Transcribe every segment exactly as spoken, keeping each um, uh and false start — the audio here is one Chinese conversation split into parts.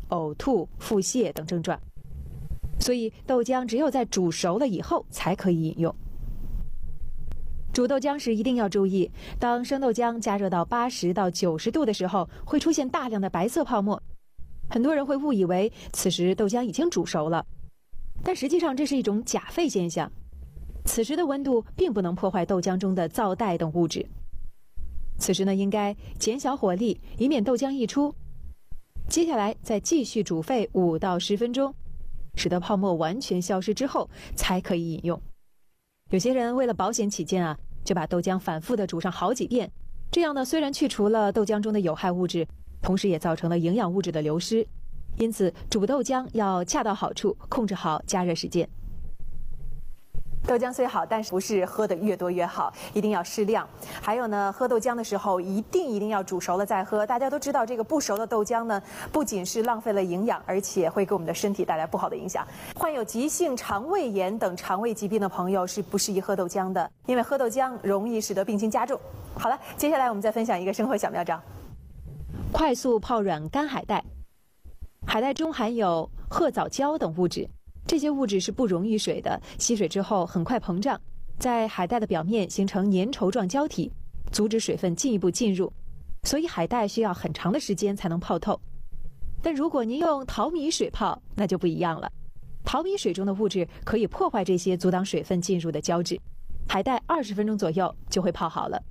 呕吐、腹泻等症状。所以豆浆只有在煮熟了以后才可以饮用。煮豆浆时一定要注意，当生豆浆加热到八十到九十度的时候，会出现大量的白色泡沫。很多人会误以为此时豆浆已经煮熟了，但实际上这是一种假沸现象。此时的温度并不能破坏豆浆中的皂带等物质。此时呢，应该减小火力，以免豆浆溢出。接下来再继续煮沸五到十分钟，使得泡沫完全消失之后，才可以饮用。有些人为了保险起见啊，就把豆浆反复的煮上好几遍，这样呢，虽然去除了豆浆中的有害物质，同时也造成了营养物质的流失。因此，煮豆浆要恰到好处，控制好加热时间。豆浆虽好，但是不是喝的越多越好，一定要适量。还有呢，喝豆浆的时候一定一定要煮熟了再喝。大家都知道，这个不熟的豆浆呢，不仅是浪费了营养，而且会给我们的身体带来不好的影响。患有急性肠胃炎等肠胃疾病的朋友是不适宜喝豆浆的，因为喝豆浆容易使得病情加重。好了，接下来我们再分享一个生活小妙招：快速泡软干海带。海带中含有褐藻胶等物质。这些物质是不溶于水的，吸水之后很快膨胀，在海带的表面形成粘稠状胶体，阻止水分进一步进入，所以海带需要很长的时间才能泡透。但如果您用淘米水泡，那就不一样了。淘米水中的物质可以破坏这些阻挡水分进入的胶质，海带二十分钟左右就会泡好了。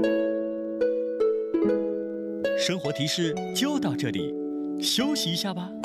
生活提示就到这里，休息一下吧。